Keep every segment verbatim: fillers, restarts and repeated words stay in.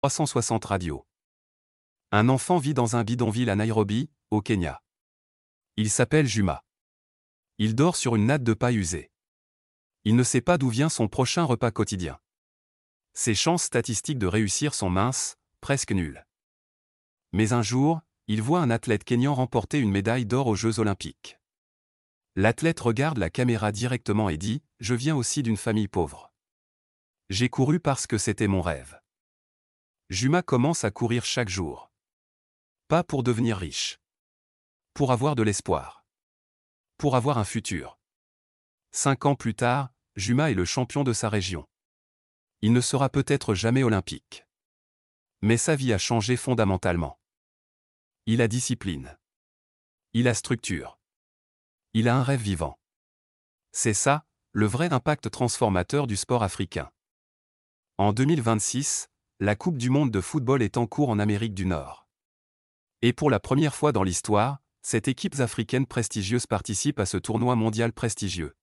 trois cent soixante Radio. Un enfant vit dans un bidonville à Nairobi, au Kenya. Il s'appelle Juma. Il dort sur une natte de paille usée. Il ne sait pas d'où vient son prochain repas quotidien. Ses chances statistiques de réussir sont minces, presque nulles. Mais un jour, il voit un athlète kényan remporter une médaille d'or aux Jeux Olympiques. L'athlète regarde la caméra directement et dit « Je viens aussi d'une famille pauvre. J'ai couru parce que c'était mon rêve. » Juma commence à courir chaque jour. Pas pour devenir riche. Pour avoir de l'espoir. Pour avoir un futur. Cinq ans plus tard, Juma est le champion de sa région. Il ne sera peut-être jamais olympique. Mais sa vie a changé fondamentalement. Il a discipline. Il a structure. Il a un rêve vivant. C'est ça, le vrai impact transformateur du sport africain. En deux mille vingt-six, la Coupe du monde de football est en cours en Amérique du Nord. Et pour la première fois dans l'histoire, cette équipe africaine prestigieuse participe à ce tournoi mondial prestigieux.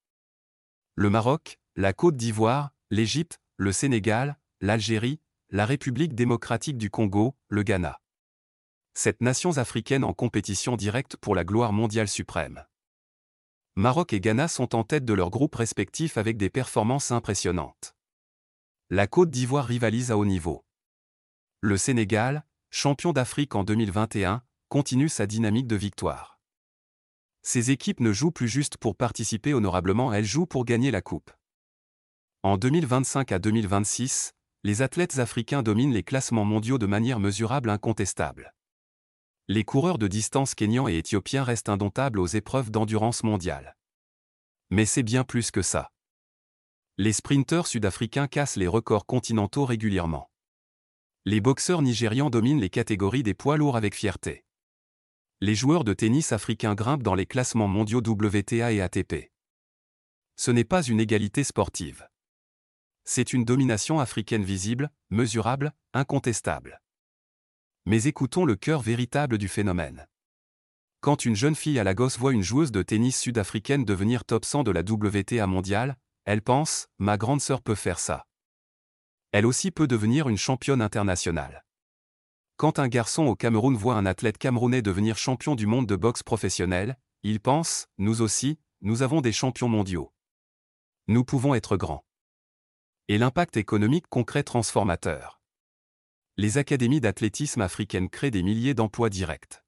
Le Maroc, la Côte d'Ivoire, l'Égypte, le Sénégal, l'Algérie, la République démocratique du Congo, le Ghana. Sept nations africaines en compétition directe pour la gloire mondiale suprême. Maroc et Ghana sont en tête de leurs groupes respectifs avec des performances impressionnantes. La Côte d'Ivoire rivalise à haut niveau. Le Sénégal, champion d'Afrique en deux mille vingt et un, continue sa dynamique de victoire. Ces équipes ne jouent plus juste pour participer honorablement, elles jouent pour gagner la coupe. En deux mille vingt-cinq à deux mille vingt-six, les athlètes africains dominent les classements mondiaux de manière mesurable incontestable. Les coureurs de distance kenyans et éthiopiens restent indomptables aux épreuves d'endurance mondiale. Mais c'est bien plus que ça. Les sprinteurs sud-africains cassent les records continentaux régulièrement. Les boxeurs nigérians dominent les catégories des poids lourds avec fierté. Les joueurs de tennis africains grimpent dans les classements mondiaux W T A et A T P. Ce n'est pas une égalité sportive. C'est une domination africaine visible, mesurable, incontestable. Mais écoutons le cœur véritable du phénomène. Quand une jeune fille à Lagos voit une joueuse de tennis sud-africaine devenir top cent de la W T A mondiale, elle pense « Ma grande sœur peut faire ça. Elle aussi peut devenir une championne internationale. » Quand un garçon au Cameroun voit un athlète camerounais devenir champion du monde de boxe professionnelle, il pense « Nous aussi, nous avons des champions mondiaux. Nous pouvons être grands. » Et l'impact économique concret transformateur. Les académies d'athlétisme africaines créent des milliers d'emplois directs.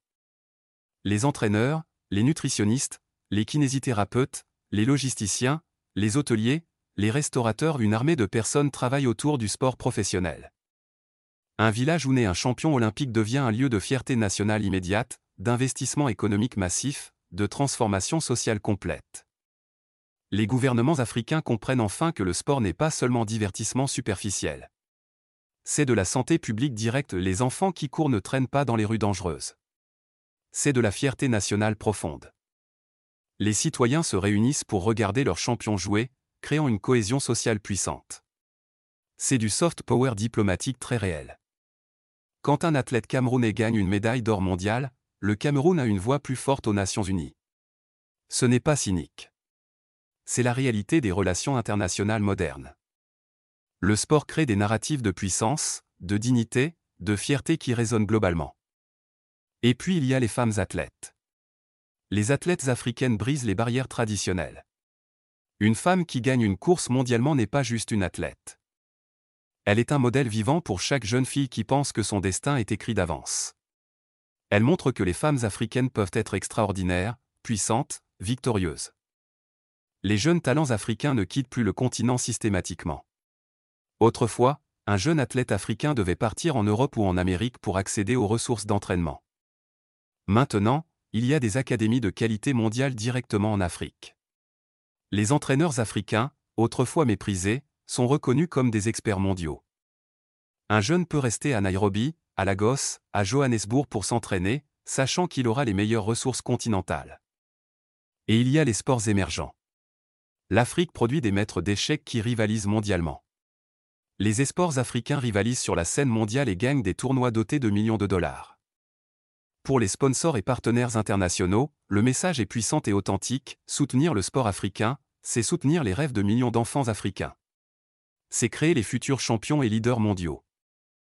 Les entraîneurs, les nutritionnistes, les kinésithérapeutes, les logisticiens, les hôteliers, les restaurateurs, une armée de personnes travaillent autour du sport professionnel. Un village où naît un champion olympique devient un lieu de fierté nationale immédiate, d'investissement économique massif, de transformation sociale complète. Les gouvernements africains comprennent enfin que le sport n'est pas seulement divertissement superficiel. C'est de la santé publique directe, les enfants qui courent ne traînent pas dans les rues dangereuses. C'est de la fierté nationale profonde. Les citoyens se réunissent pour regarder leurs champions jouer, créant une cohésion sociale puissante. C'est du soft power diplomatique très réel. Quand un athlète camerounais gagne une médaille d'or mondiale, le Cameroun a une voix plus forte aux Nations Unies. Ce n'est pas cynique. C'est la réalité des relations internationales modernes. Le sport crée des narratifs de puissance, de dignité, de fierté qui résonnent globalement. Et puis il y a les femmes athlètes. Les athlètes africaines brisent les barrières traditionnelles. Une femme qui gagne une course mondialement n'est pas juste une athlète. Elle est un modèle vivant pour chaque jeune fille qui pense que son destin est écrit d'avance. Elle montre que les femmes africaines peuvent être extraordinaires, puissantes, victorieuses. Les jeunes talents africains ne quittent plus le continent systématiquement. Autrefois, un jeune athlète africain devait partir en Europe ou en Amérique pour accéder aux ressources d'entraînement. Maintenant, il y a des académies de qualité mondiale directement en Afrique. Les entraîneurs africains, autrefois méprisés, sont reconnus comme des experts mondiaux. Un jeune peut rester à Nairobi, à Lagos, à Johannesburg pour s'entraîner, sachant qu'il aura les meilleures ressources continentales. Et il y a les sports émergents. L'Afrique produit des maîtres d'échecs qui rivalisent mondialement. Les esports africains rivalisent sur la scène mondiale et gagnent des tournois dotés de millions de dollars. Pour les sponsors et partenaires internationaux, le message est puissant et authentique, soutenir le sport africain, c'est soutenir les rêves de millions d'enfants africains. C'est créer les futurs champions et leaders mondiaux.